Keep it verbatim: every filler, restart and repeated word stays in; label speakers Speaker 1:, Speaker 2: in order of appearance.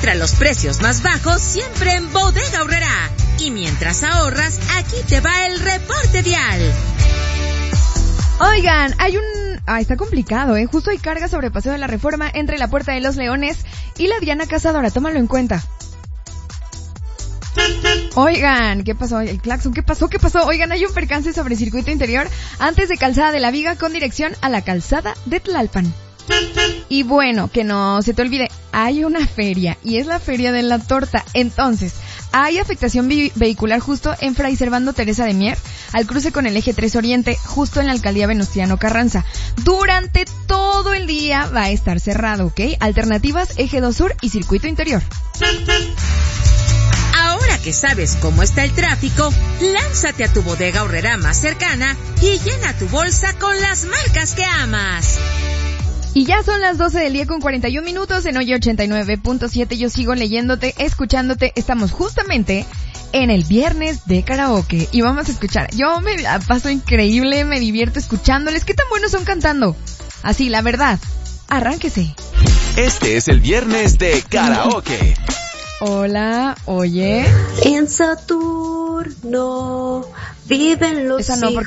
Speaker 1: Encuentra los precios más bajos siempre en Bodega Aurrerá. Y mientras ahorras, aquí te va el reporte vial.
Speaker 2: Oigan, hay un... Ah, está complicado, ¿eh? Justo hay carga sobre Paseo de la Reforma entre la Puerta de los Leones y la Diana Cazadora. Tómalo en cuenta. Oigan, ¿qué pasó? El claxon, ¿qué pasó? ¿Qué pasó? Oigan, hay un percance sobre circuito interior antes de Calzada de la Viga con dirección a la Calzada de Tlalpan. Y bueno, que no se te olvide, hay una feria y es la Feria de la Torta. Entonces, hay afectación vi- vehicular justo en Fray Servando Teresa de Mier, al cruce con el eje tres Oriente, justo en la alcaldía Venustiano Carranza. Durante todo el día va a estar cerrado, ¿ok? Alternativas, eje dos Sur y circuito interior.
Speaker 1: Ahora que sabes cómo está el tráfico, lánzate a tu Bodega Aurrerá más cercana y llena tu bolsa con las marcas que amas.
Speaker 2: Y ya son las doce del día con cuarenta y un minutos en Hoy ochenta y nueve punto siete. Yo sigo leyéndote, escuchándote. Estamos justamente en el viernes de karaoke y vamos a escuchar. Yo me la paso increíble, me divierto escuchándoles. ¿Qué tan buenos son cantando? Así, la verdad. Arránquese.
Speaker 3: Este es el viernes de karaoke.
Speaker 2: Hola, oye.
Speaker 4: En Saturno viven los
Speaker 2: Esa no,
Speaker 4: hijos